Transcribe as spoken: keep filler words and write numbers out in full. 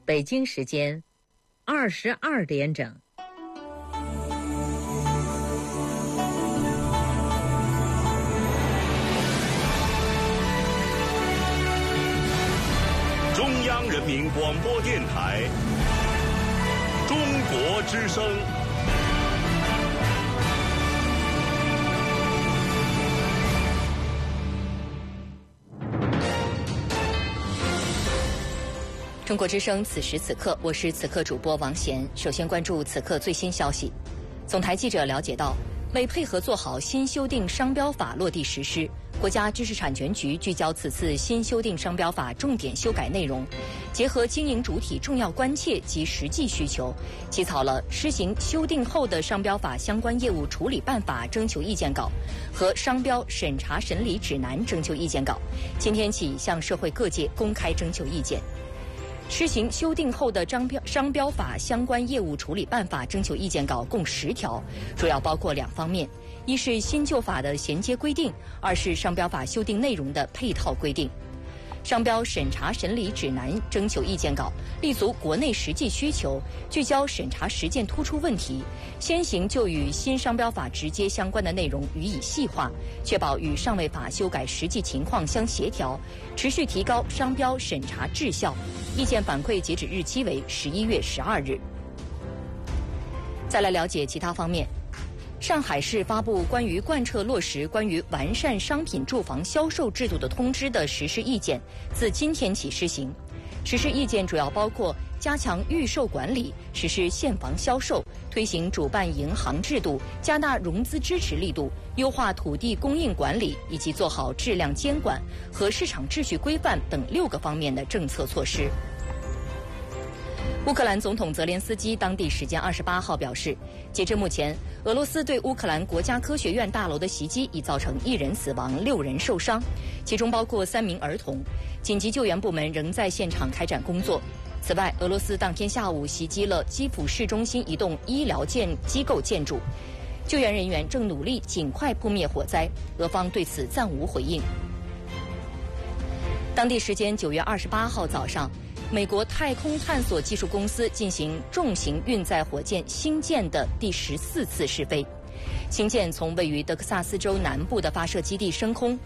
北京时间二十二点整。 中央人民广播电台中国之声。 中国之声，此时此刻，我是此刻主播王贤。首先关注此刻最新消息。总台记者了解到，为配合做好新修订商标法落地实施，国家知识产权局聚焦此次新修订商标法重点修改内容，结合经营主体重要关切及实际需求，起草了施行修订后的商标法相关业务处理办法征求意见稿和商标审查审理指南征求意见稿，今天起向社会各界公开征求意见。施行修订后的商标商标法相关业务处理办法征求意见稿共十条，主要包括两方面：一是新旧法的衔接规定，二是商标法修订内容的配套规定。商标审查审理指南征求意见稿立足国内实际需求，聚焦审查实践突出问题，先行就与新商标法直接相关的内容予以细化，确保与上位法修改实际情况相协调，持续提高商标审查质效。意见反馈截止日期为十一月十二日。再来了解其他方面。上海市发布关于贯彻落实关于完善商品住房销售制度的通知的实施意见，自今天起施行。实施意见主要包括加强预售管理，实施现房销售，推行主办银行制度，加大融资支持力度，优化土地供应管理，以及做好质量监管和市场秩序规范等六个方面的政策措施。乌克兰总统泽连斯基当地时间二十八号表示，截至目前，俄罗斯对乌克兰国家科学院大楼的袭击已造成一人死亡、六人受伤，其中包括三名儿童。紧急救援部门仍在现场开展工作。此外，俄罗斯当天下午袭击了基辅市中心一栋医疗建机构建筑，救援人员正努力尽快扑灭火灾，俄方对此暂无回应。当地时间九月二十八号早上，美国太空探索技术公司进行重型运载火箭星舰的第十四次试飞。星舰从位于德克萨斯州南部的发射基地升空，